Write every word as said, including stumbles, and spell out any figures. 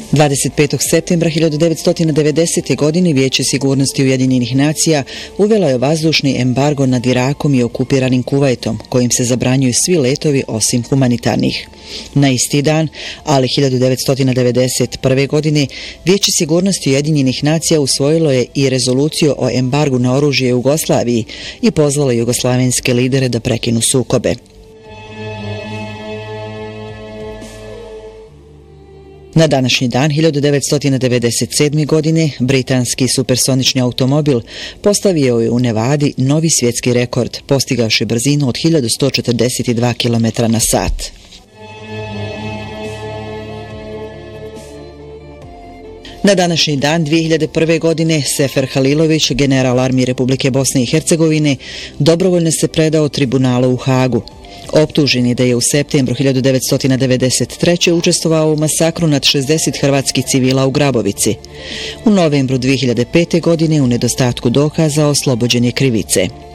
dvadeset petog septembra hiljadu devetsto devedesete. godine Vijeće sigurnosti Ujedinjenih nacija uvelo je vazdušni embargo nad Irakom i okupiranim Kuvajtom, kojim se zabranjuju svi letovi osim humanitarnih. Na isti dan, ali hiljadu devetsto devedeset prve. godine, Vijeće sigurnosti Ujedinjenih nacija usvojilo je i rezoluciju o embargu na oružje u Jugoslaviji i pozvalo jugoslavenske lidere da prekinu sukobe. Na današnji dan hiljadu devetsto devedeset sedme. godine britanski supersonični automobil postavio je u Nevadi novi svjetski rekord, postigavši brzinu od hiljadu sto četrdeset dva kilometra na sat. Na današnji dan dvije hiljade prve. godine Sefer Halilović, general armije Republike Bosne i Hercegovine, dobrovoljno se predao tribunalu u Hagu. Optužen je da je u septembru hiljadu devetsto devedeset treće. učestvovao u masakru nad šezdeset hrvatskih civila u Grabovici. U novembru dvije hiljade pete. godine u nedostatku dokaza oslobođen je krivice.